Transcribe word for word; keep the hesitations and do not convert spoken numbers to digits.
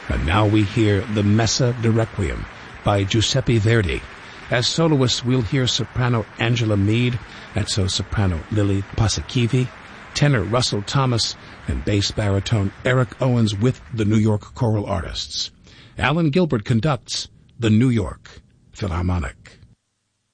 And now we hear the Messa di Requiem by Giuseppe Verdi. As soloists, we'll hear soprano Angela Mead, mezzo-soprano Lily Pasakivi, tenor Russell Thomas, and bass baritone Eric Owens with the New York Choral Artists. Alan Gilbert conducts the New York Philharmonic.